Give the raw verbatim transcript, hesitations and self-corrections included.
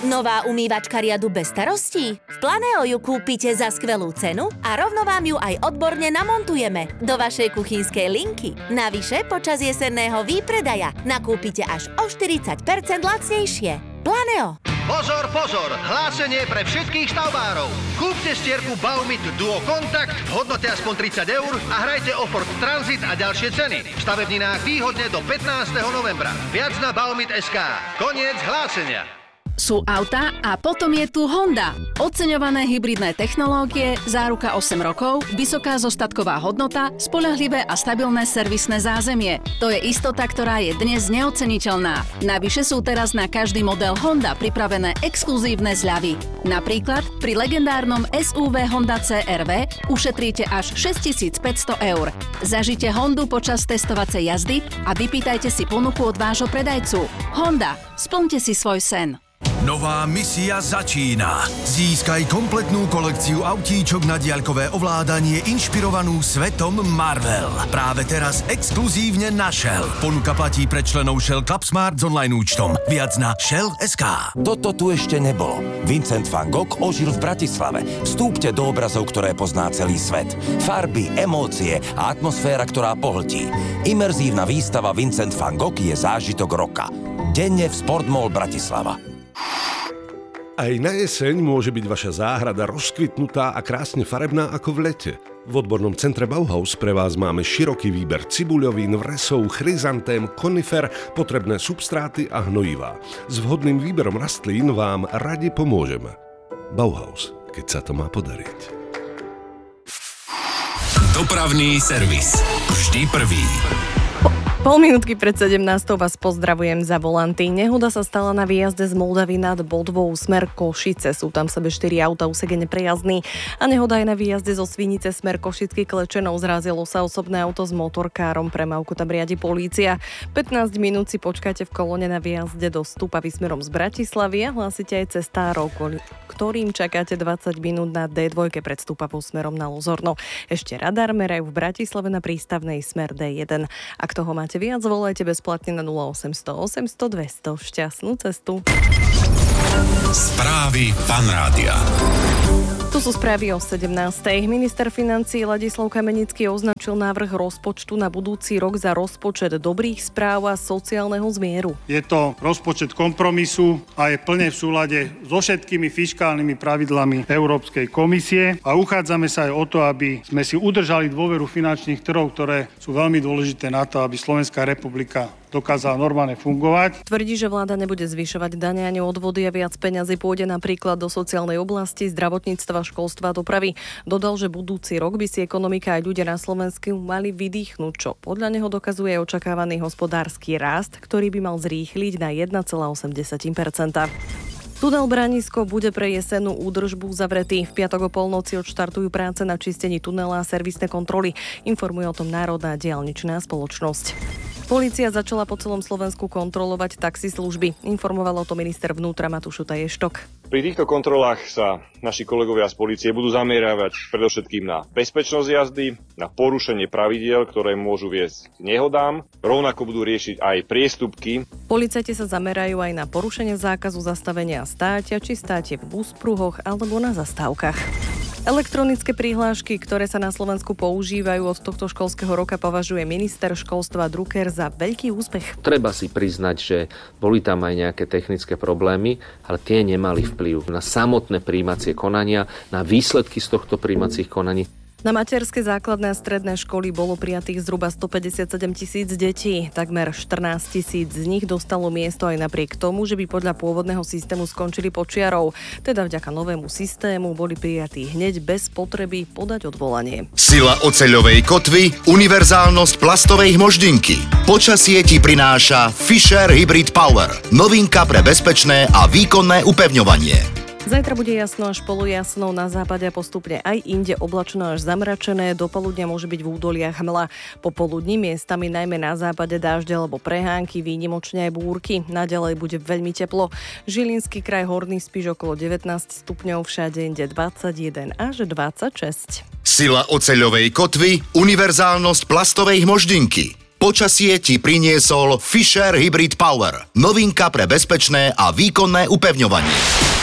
Nová umývačka riadu bez starostí? V Planeo ju kúpite za skvelú cenu a rovno vám ju aj odborne namontujeme do vašej kuchynskej linky. Navyše, počas jesenného výpredaja nakúpite až o štyridsať percent lacnejšie. Planeo. Pozor, pozor! Hlásenie pre všetkých stavbárov. Kúpte stierku Baumit Duo Contact v hodnote aspoň tridsať eur a hrajte o Ford Transit a ďalšie ceny. V stavebninách výhodne do pätnásteho novembra. Viac na baumit bodka es ká. Koniec hlásenia. Sú autá a potom je tu Honda. Oceňované hybridné technológie, záruka osem rokov, vysoká zostatková hodnota, spoľahlivé a stabilné servisné zázemie. To je istota, ktorá je dnes neoceniteľná. Navyše sú teraz na každý model Honda pripravené exkluzívne zľavy. Napríklad pri legendárnom es ú vé Honda cé er vé ušetríte až šesťtisícpäťsto eur. Zažite Hondu počas testovacej jazdy a vypýtajte si ponuku od vášho predajcu. Honda, splňte si svoj sen. Nová misia začína. Získaj kompletnú kolekciu autíčok na diaľkové ovládanie inšpirovanú svetom Marvel. Práve teraz exkluzívne na Shell. Ponuka platí pre členov Shell Club Smart s online účtom. Viac na shell bodka es ká. Toto tu ešte nebolo. Vincent van Gogh ožil v Bratislave. Vstúpte do obrazov, ktoré pozná celý svet. Farby, emócie a atmosféra, ktorá pohltí. Imerzívna výstava Vincent van Gogh je zážitok roka. Denne v Sportmall Bratislava. Aj na jeseň môže byť vaša záhrada rozkvitnutá a krásne farebná ako v lete. V odbornom centre Bauhaus pre vás máme široký výber cibuľovín, vresov, chryzantém, konifer, potrebné substráty a hnojivá. S vhodným výberom rastlín vám radi pomôžeme. Bauhaus, keď sa to má podariť. Dopravný servis. Vždy prvý. Pol minútky pred sedemnástou vás pozdravujem za volanty. Nehoda sa stala na výjazde z Moldavy nad Bodvou smer Košice. Sú tam v sebe štyri auta, úsek je neprejazdný. A nehoda aj na výjazde zo Svinice smer Košicky Klečenov. Zrazilo sa osobné auto s motorkárom. Premávku tam riadi polícia. pätnásť minút si počkajte v kolóne na výjazde do Stupavy smerom z Bratislavy a hlásite aj cestárov, ktorým čakáte dvadsať minút na dé dva pred Stupavou smerom na Lozorno. Ešte radar merajú v Bratislave na prístavnej smer dé jeden. Ak toho máte viac, volajte bezplatne na nula osemsto osemsto dvesto. Šťastnú cestu. Správy Fan Rádia. Tu sú správy o sedemnástej. Minister financií Ladislav Kamenický označil návrh rozpočtu na budúci rok za rozpočet dobrých správ a sociálneho zmieru. Je to rozpočet kompromisu a je plne v súlade so všetkými fiškálnymi pravidlami Európskej komisie a uchádzame sa aj o to, aby sme si udržali dôveru finančných trhov, ktoré sú veľmi dôležité na to, aby Slovenská republika dokázala normálne fungovať. Tvrdí, že vláda nebude zvyšovať dane ani odvody a viac peňazí pôjde napríklad do sociálnej oblasti, zdravotníctva, školstva a dopravy. Dodal, že budúci rok by si ekonomika aj ľudia na Slovensku mali vydýchnuť, čo podľa neho dokazuje očakávaný hospodársky rast, ktorý by mal zrýchliť na jeden celá osem percenta. Tunel Branisko bude pre jesennú údržbu zavretý. V piatok o polnoci odštartujú práce na čistení tunela a servisné kontroly. Informuje o tom Národná diaľničná spoločnosť. Polícia začala po celom Slovensku kontrolovať taxislužby. Informoval o tom minister vnútra Matúš Eštok. Pri týchto kontrolách sa naši kolegovia z polície budú zameriavať predovšetkým na bezpečnosť jazdy, na porušenie pravidiel, ktoré môžu viesť k nehodám. Rovnako budú riešiť aj priestupky. Policajti sa zamerajú aj na porušenie zákazu zastavenia státia či státie v buspruhoch alebo na zastávkach. Elektronické prihlášky, ktoré sa na Slovensku používajú od tohto školského roka, považuje minister školstva Drucker za veľký úspech. Treba si priznať, že boli tam aj nejaké technické problémy, ale tie nemali vplyv na samotné prijímacie konania, na výsledky z tohto prijímacích konaní. Na materské, základné a stredné školy bolo prijatých zhruba stopäťdesiatsedem tisíc detí. Takmer štrnásť tisíc z nich dostalo miesto aj napriek tomu, že by podľa pôvodného systému skončili počiarov. Teda vďaka novému systému boli prijatí hneď bez potreby podať odvolanie. Sila oceľovej kotvy, univerzálnosť plastovej hmoždinky. Počasie ti prináša Fisher Hybrid Power. Novinka pre bezpečné a výkonné upevňovanie. Zajtra bude jasno až polojasno, na západe a postupne aj inde oblačno až zamračené. Do poludnia môže byť v údoliach hmla. Popoludní miestami najmä na západe dážde alebo prehánky, výnimočne aj búrky. Naďalej bude veľmi teplo. Žilinský kraj, Horný Spiš okolo devätnásť stupňov, všade inde dvadsaťjeden až dvadsaťšesť. Sila oceľovej kotvy, univerzálnosť plastovej hmoždinky. Počasie ti priniesol Fisher Hybrid Power. Novinka pre bezpečné a výkonné upevňovanie.